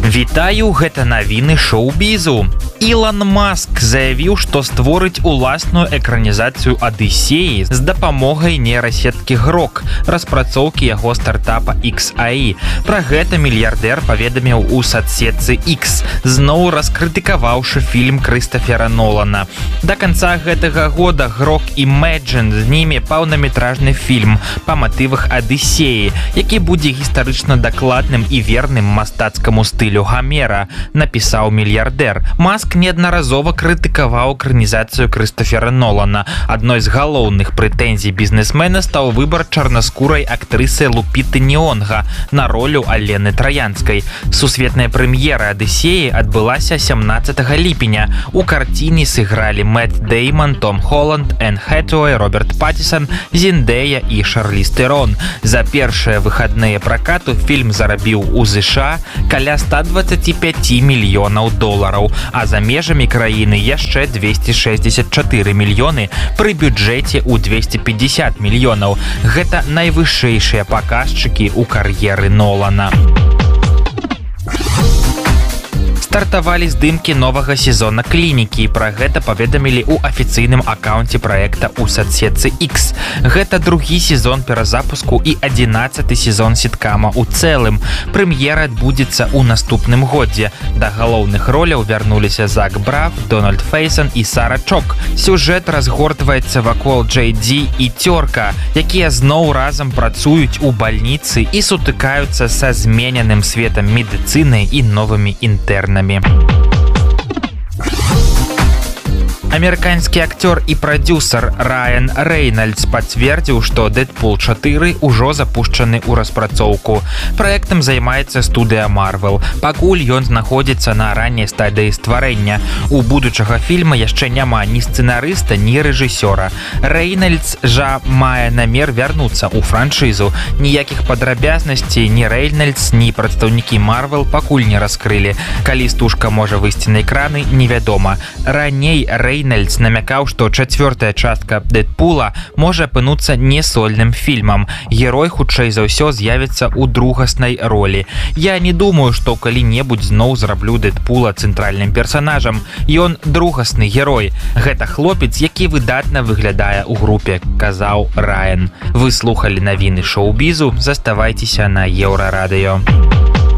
Вітаю, гэта навіны шоу-бізу. Ілон Маск заявіў, што створыць уласную экранізацыю Адысеі з дапамогай нейрасеткі Грок, распрацоўкі яго стартапа XAI. Пра гэта мільярдэр паведаміў у садсетцы X, зноў раскрытыкаваўшы фільм Крыстофера Нолана. Да канца гэтага года Грок Imagine зніме паўнаметражны фільм па матывах Адысеі, які будзе гістарычна дакладным і верным мастацкаму стылю Гамера, напісаў мільярдэр. Маск неаднаразова крытыкаваў экранізацыю Крыстофера Нолана. Адной з галоўных прэтэнзій бізнесмена стаў выбар чарнаскурай актрысы Лупіты Ньонга на ролю Алены Траянскай. Сусветная прэм'ера Адысеі адбылася 17 ліпеня. У карціне сыгралі Мэтт Дэйман, Том Холланд, Энн Хэтэуэй, Роберт Паттисон, Зендэя і Шарліз Тэрон. За першыя выхадныя пракату фільм зарабіў у США каля 125 мільёнаў долараў, а за межамі краіны яшчэ 264 мільёны пры бюджэце ў 250 мільёнаў. Гэта найвышэйшыя паказчыкі ў кар'еры Нолана. Стартавалі здымкі новага сезона «Клінікі». Пра гэта паведамілі ў афіцыйным акаунце праекта ў садсетцы X. Гэта другі сезон перазапуску і 11-ы сезон сіткама ў цэлым. Прэм'ера адбудзецца ў наступным годзе. Да галоўных роляў вярнуліся Зак Браф, Дональд Фейсон і Сара Чок. Сюжэт разгортваецца вакол Джей Ді і Цёрка, якія зноў разам працуюць у бальніцы і сутыкаюцца са змененым светам медыцыны і новымі інтэрнамі. Амерыканскі акцёр і прадзюсар Райан Рэйнальдс пацвердзіў, што «Дэдпул 4» ужо запушчаны ў распрацоўку. Праектам займаецца студыя Marvel. Пакуль ён знаходзіцца на ранняй стадыі стварэння. У будучага фільма яшчэ няма ні сцэнарыста, ні рэжысёра. Рэйнальдс жа мае намер вярнуцца ў франшызу. Ніякіх падрабязнасцей ні Рэйнальдс, ні прадстаўнікі Marvel пакуль не раскрылі. Калі стужка можа выйсці на экраны, невядома. Раней Рэйнальдс намякаў, што чацвёртая частка «Дэдпула» можа апынуцца не сольным фільмам. Герой, хутчэй за ўсё, з'явіцца ў другаснай ролі. Я не думаю, што калі-небудзь зноў зраблю Дэдпула цэнтральным персанажам. Ён другасны герой. Гэта хлопец, які выдатна выглядае ў групе, казаў Райан. Вы слухалі навіны шоу-бізу. Заставайцеся на Еўрарадыё.